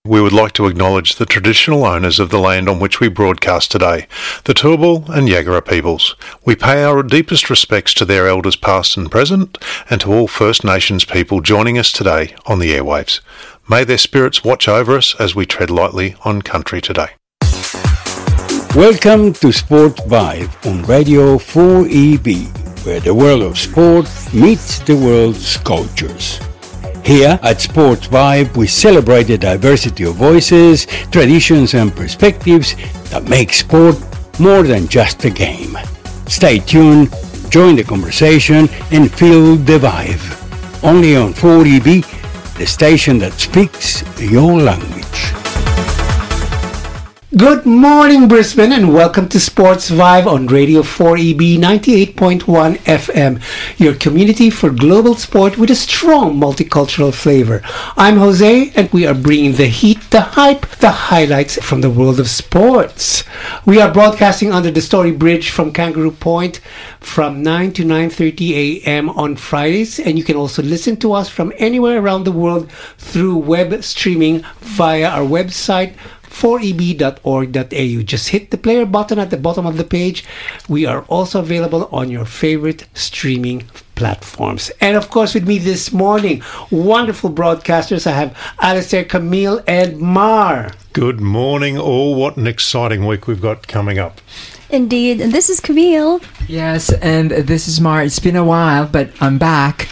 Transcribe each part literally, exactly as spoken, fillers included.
We would like to acknowledge the traditional owners of the land on which we broadcast today, the Turrbal and Yagara peoples. We pay our deepest respects to their elders past and present, and to all First Nations people joining us today on the airwaves. May their spirits watch over us as we tread lightly on country today. Welcome to Sport Vibe on Radio four E B, where the world of sport meets the world's cultures. Here at Sport Vibe, we celebrate the diversity of voices, traditions and perspectives that make sport more than just a game. Stay tuned, join the conversation and feel the vibe. Only on four E B, the station that speaks your language. Good morning, Brisbane, and welcome to Sports Vibe on Radio four E B ninety-eight point one F M, your community for global sport with a strong multicultural flavor. I'm Jose, and we are bringing the heat, the hype, the highlights from the world of sports. We are broadcasting under the Story Bridge from Kangaroo Point from nine to nine thirty a.m. on Fridays, and you can also listen to us from anywhere around the world through web streaming via our website, four e b dot org dot a u. Just hit the player button at the bottom of the page. We are also available on your favorite streaming platforms. And of course, with me this morning, wonderful broadcasters. I have Alistair, Camille, and Mar. Good morning, all. What an exciting week we've got coming up. Indeed. And this is Camille. Yes, and this is Mar. It's been a while, but I'm back.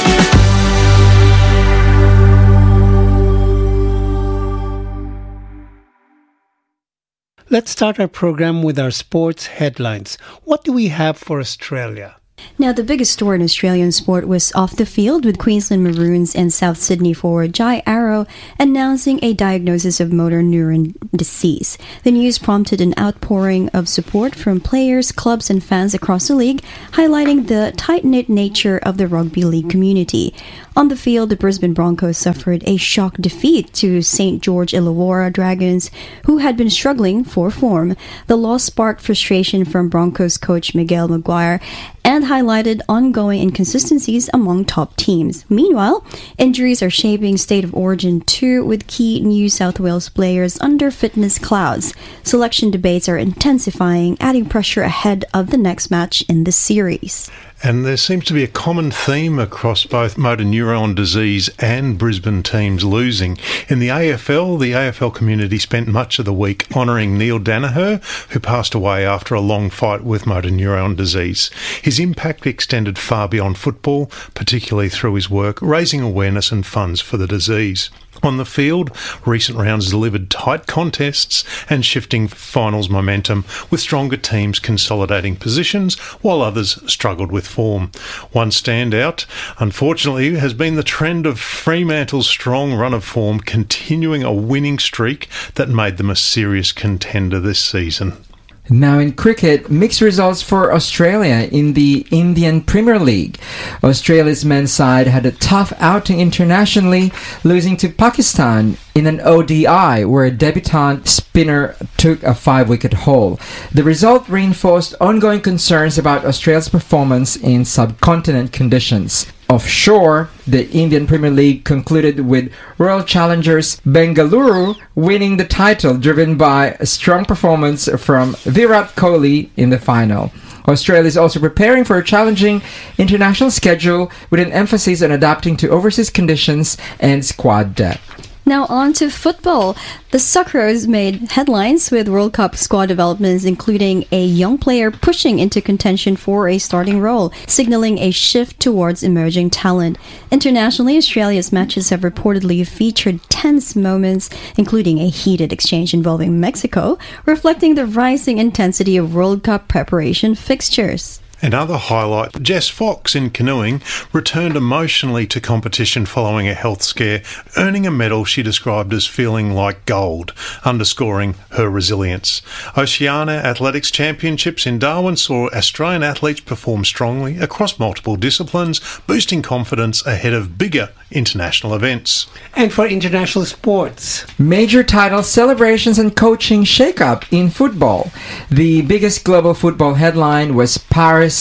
Let's start our program with our sports headlines. What do we have for Australia? Now, the biggest story in Australian sport was off the field with Queensland Maroons and South Sydney forward Jai Arrow announcing a diagnosis of motor neuron disease. The news prompted an outpouring of support from players, clubs and fans across the league, highlighting the tight-knit nature of the rugby league community. On the field, the Brisbane Broncos suffered a shock defeat to Saint George Illawarra Dragons, who had been struggling for form. The loss sparked frustration from Broncos coach Miguel Maguire and highlighted ongoing inconsistencies among top teams. Meanwhile, injuries are shaping State of Origin two with key New South Wales players under fitness clouds. Selection debates are intensifying, adding pressure ahead of the next match in the series. And there seems to be a common theme across both motor neuron disease and Brisbane teams losing. In the A F L, the A F L community spent much of the week honouring Neil Danaher, who passed away after a long fight with motor neuron disease. His impact extended far beyond football, particularly through his work raising awareness and funds for the disease. On the field, recent rounds delivered tight contests and shifting finals momentum, with stronger teams consolidating positions while others struggled with form. One standout, unfortunately, has been the trend of Fremantle's strong run of form continuing a winning streak that made them a serious contender this season. Now in cricket, mixed results for Australia in the Indian Premier League. Australia's men's side had a tough outing internationally, losing to Pakistan in an O D I where a debutant spinner took a five-wicket haul. The result reinforced ongoing concerns about Australia's performance in subcontinent conditions. Offshore, the Indian Premier League concluded with Royal Challengers Bengaluru winning the title, driven by a strong performance from Virat Kohli in the final. Australia is also preparing for a challenging international schedule with an emphasis on adapting to overseas conditions and squad depth. Now on to football. The Suckers made headlines with World Cup squad developments, including a young player pushing into contention for a starting role, signaling a shift towards emerging talent. Internationally, Australia's matches have reportedly featured tense moments, including a heated exchange involving Mexico, reflecting the rising intensity of World Cup preparation fixtures. Another highlight, Jess Fox in canoeing returned emotionally to competition following a health scare, earning a medal she described as feeling like gold, underscoring her resilience. Oceania Athletics Championships in Darwin saw Australian athletes perform strongly across multiple disciplines, boosting confidence ahead of bigger international events. And for international sports, major title celebrations and coaching shake-up in football. The biggest global football headline was Paris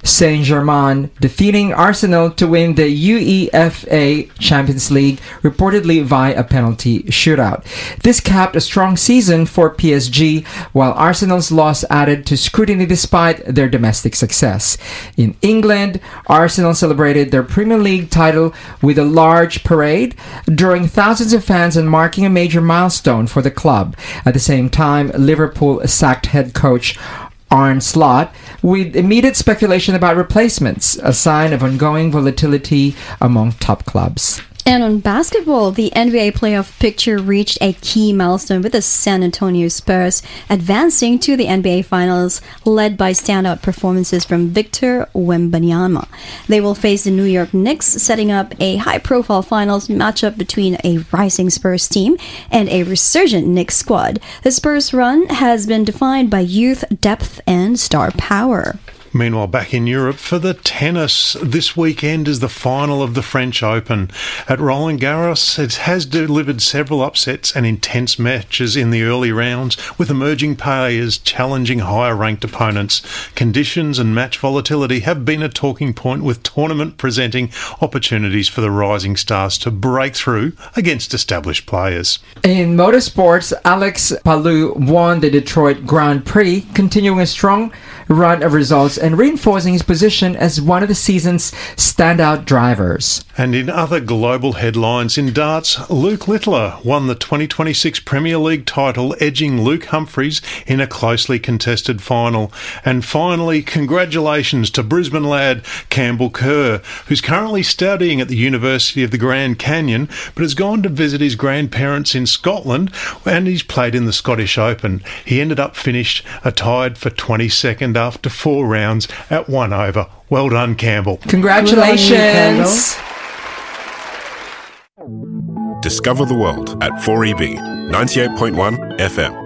Saint-Germain defeating Arsenal to win the UEFA Champions League, reportedly via a penalty shootout. This capped a strong season for P S G, while Arsenal's loss added to scrutiny despite their domestic success. In England, Arsenal celebrated their Premier League title with a large parade, drawing thousands of fans and marking a major milestone for the club. At the same time, Liverpool sacked head coach Arne Slot, with immediate speculation about replacements, a sign of ongoing volatility among top clubs. And on basketball, the N B A playoff picture reached a key milestone with the San Antonio Spurs advancing to the N B A Finals, led by standout performances from Victor Wembanyama. They will face the New York Knicks, setting up a high-profile finals matchup between a rising Spurs team and a resurgent Knicks squad. The Spurs' run has been defined by youth, depth, and star power. Meanwhile, back in Europe, for the tennis, this weekend is the final of the French Open. At Roland Garros, it has delivered several upsets and intense matches in the early rounds, with emerging players challenging higher-ranked opponents. Conditions and match volatility have been a talking point, with tournament presenting opportunities for the rising stars to break through against established players. In motorsports, Alex Palou won the Detroit Grand Prix, continuing a strong run of results and reinforcing his position as one of the season's standout drivers. And in other global headlines, in darts, Luke Littler won the twenty twenty-six Premier League title, edging Luke Humphries in a closely contested final. And finally, congratulations to Brisbane lad Campbell Kerr, who's currently studying at the University of the Grand Canyon, but has gone to visit his grandparents in Scotland, and he's played in the Scottish Open. He ended up finished a tied for twenty-second after four rounds at one over. Well done, Campbell. Congratulations. Discover the world at four E B ninety-eight point one F M.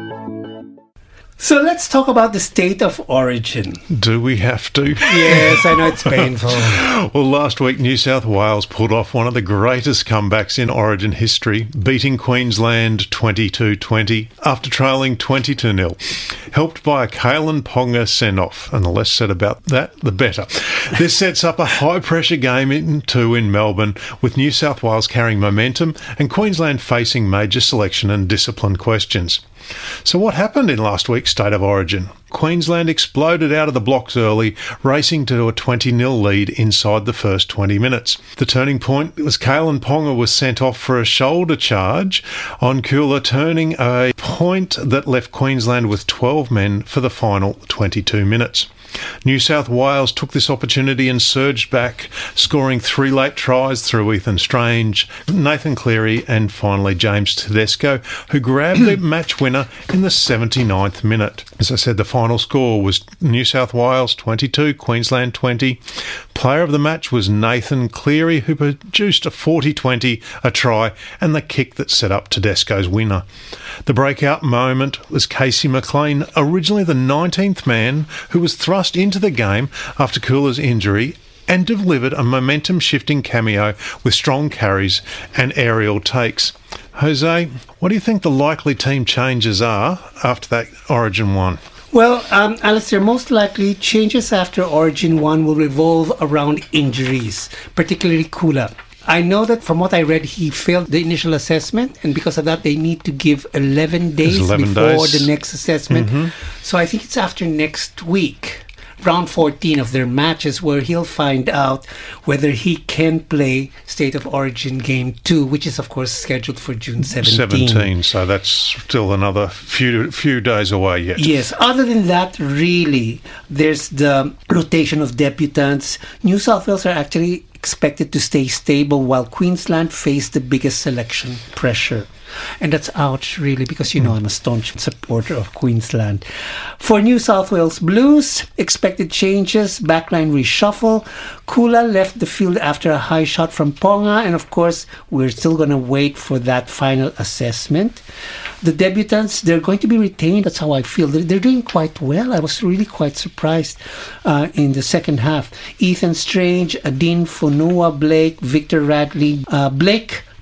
So let's talk about the state of origin. Do we have to? Yes, I know it's painful. Well, last week New South Wales pulled off one of the greatest comebacks in Origin history, beating Queensland twenty-two twenty after trailing twenty-two nil, helped by a Kalen Ponga send-off, and the less said about that, the better. This sets up a high-pressure game in two in Melbourne, with New South Wales carrying momentum and Queensland facing major selection and discipline questions. So what happened in last week's State of Origin? Queensland exploded out of the blocks early, racing to a twenty nil lead inside the first twenty minutes. The turning point was Kalen Ponga was sent off for a shoulder charge on Kula, turning a point that left Queensland with twelve men for the final twenty-two minutes. New South Wales took this opportunity and surged back, scoring three late tries through Ethan Strange, Nathan Cleary and finally James Tedesco, who grabbed the match winner in the seventy-ninth minute. As I said, the final score was New South Wales twenty-two, Queensland twenty. Player of the match was Nathan Cleary, who produced a forty twenty, a try, and the kick that set up Tedesco's winner. The breakout moment was Casey McLean, originally the nineteenth man, who was thrust into the game after Kula's injury and delivered a momentum-shifting cameo with strong carries and aerial takes. Jose, what do you think the likely team changes are after that Origin one? Well, um, Alistair, most likely changes after Origin one will revolve around injuries, particularly Kula. I know that from what I read, he failed the initial assessment, and because of that, they need to give eleven days eleven before days. the next assessment. Mm-hmm. So I think it's after next week, round fourteen of their matches, where he'll find out whether he can play State of Origin Game two, which is, of course, scheduled for June seventeenth. seventeen, so that's still another few few days away yet. Yes, other than that, really, there's the rotation of debutants. New South Wales are actually expected to stay stable while Queensland face the biggest selection pressure. And that's ouch, really, because, you know, I'm a staunch supporter of Queensland. For New South Wales Blues, expected changes, backline reshuffle. Kula left the field after a high shot from Ponga, and of course, we're still going to wait for that final assessment. The debutants, they're going to be retained. That's how I feel. They're, they're doing quite well. I was really quite surprised uh, in the second half. Ethan Strange, Adin Fonua Blake, Victor Radley, uh, Blake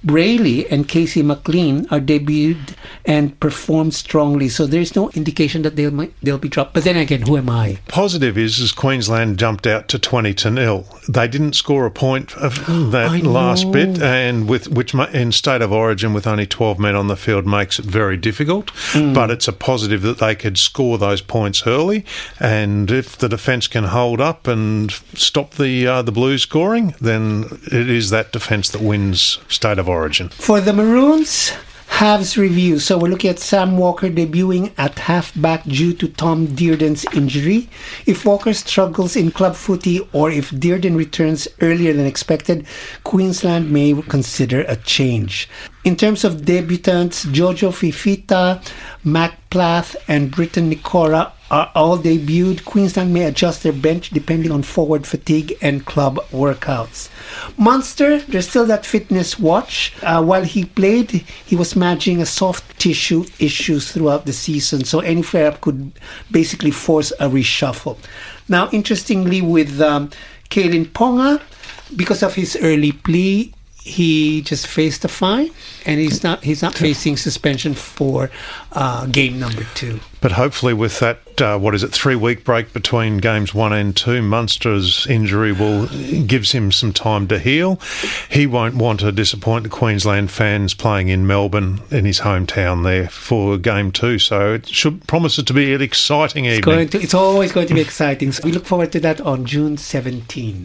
Brayley and Casey McLean are debuted and performed strongly, so there's no indication that they'll they'll be dropped. But then again, who am I? Positive is, is Queensland jumped out to twenty to nil. They didn't score a point of that last bit, and with which in State of Origin with only twelve men on the field makes it very difficult. Mm. But it's a positive that they could score those points early, and if the defence can hold up and stop the uh, the Blues scoring, then it is that defence that wins State of Origin. For the Maroons, halves review. So we're looking at Sam Walker debuting at halfback due to Tom Dearden's injury. If Walker struggles in club footy or if Dearden returns earlier than expected, Queensland may consider a change. In terms of debutants, Jojo Fifita, Mac Plath, and Britton Nikora are all debuted. Queensland may adjust their bench depending on forward fatigue and club workouts. Munster, there's still that fitness watch. Uh, while he played, he was managing a soft tissue issues throughout the season, so any flare-up could basically force a reshuffle. Now, interestingly, with um, Kalen Ponga, because of his early plea, he just faced a fine, and he's not he's not facing suspension for uh, game number two. But hopefully with that, uh, what is it, three-week break between games one and two, Munster's injury will gives him some time to heal. He won't want to disappoint the Queensland fans playing in Melbourne, in his hometown there, for game two. So it should promise it to be an exciting it's evening. Going to, it's always going to be exciting. So we look forward to that on June seventeenth.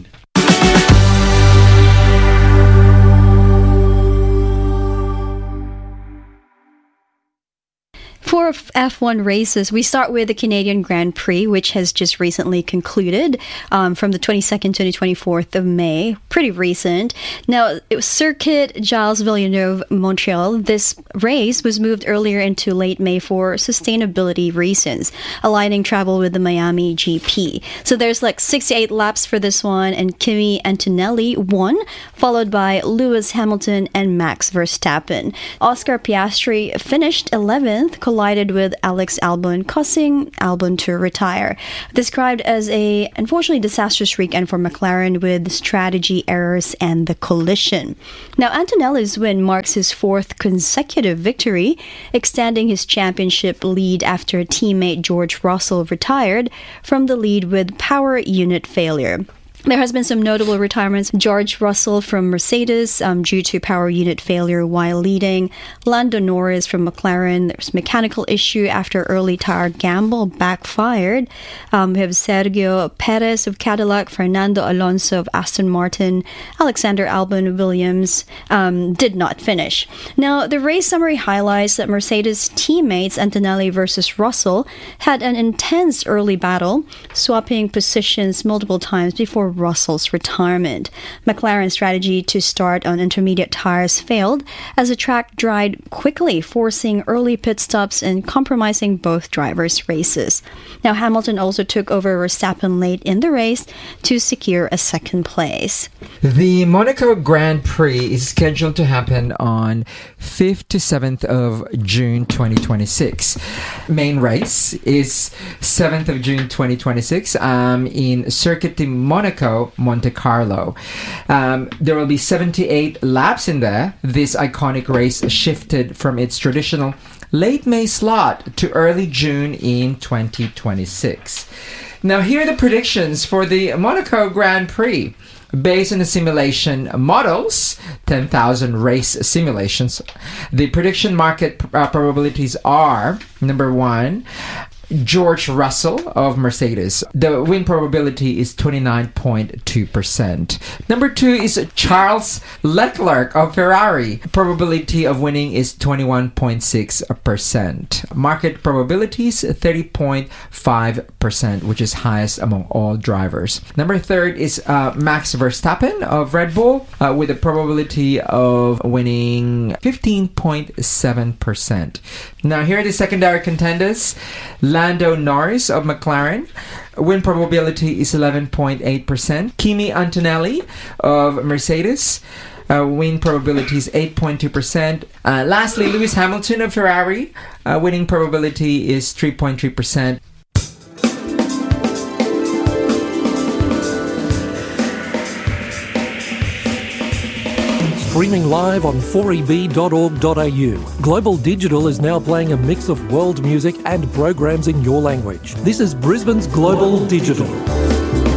For F one races, we start with the Canadian Grand Prix, which has just recently concluded um, from the twenty-second to the twenty-fourth of May. Pretty recent. Now, it was Circuit Gilles Villeneuve, Montreal. This race was moved earlier into late May for sustainability reasons, aligning travel with the Miami G P. So there's like sixty-eight laps for this one, and Kimi Antonelli won, followed by Lewis Hamilton and Max Verstappen. Oscar Piastri finished eleventh, collided with Alex Albon, causing Albon to retire. Described as a unfortunately disastrous weekend for McLaren with strategy errors and the collision. Now, Antonelli's win marks his fourth consecutive victory, extending his championship lead after teammate George Russell retired from the lead with power unit failure. There has been some notable retirements. George Russell from Mercedes um, due to power unit failure while leading. Lando Norris from McLaren. There's mechanical issue after early tire gamble backfired. Um, we have Sergio Perez of Cadillac, Fernando Alonso of Aston Martin, Alexander Albon Williams um, did not finish. Now, the race summary highlights that Mercedes teammates Antonelli versus Russell had an intense early battle, swapping positions multiple times before Russell's retirement. McLaren's strategy to start on intermediate tires failed as the track dried quickly, forcing early pit stops and compromising both drivers' races. Now, Hamilton also took over Verstappen late in the race to secure a second place. The Monaco Grand Prix is scheduled to happen on fifth to seventh of June twenty twenty-six. Main race is seventh of June twenty twenty-six um, in Circuit de Monaco, Monte Carlo. Um, there will be seventy-eight laps in there. This iconic race shifted from its traditional late May slot to early June in twenty twenty-six. Now, here are the predictions for the Monaco Grand Prix. Based on the simulation models, ten thousand race simulations, the prediction market uh, probabilities are, number one, George Russell of Mercedes. The win probability is twenty-nine point two percent. Number two is Charles Leclerc of Ferrari. Probability of winning is twenty-one point six percent. Market probabilities thirty point five percent, which is highest among all drivers. Number third is uh, Max Verstappen of Red Bull uh, with a probability of winning fifteen point seven percent. Now, here are the secondary contenders. Lando Norris of McLaren. Win probability is eleven point eight percent. Kimi Antonelli of Mercedes. Uh, win probability is eight point two percent. Uh, lastly, Lewis Hamilton of Ferrari. Uh, winning probability is three point three percent. streaming live on four e b dot org dot a u. Global Digital is now playing a mix of world music and programs in your language. This is Brisbane's Global Digital.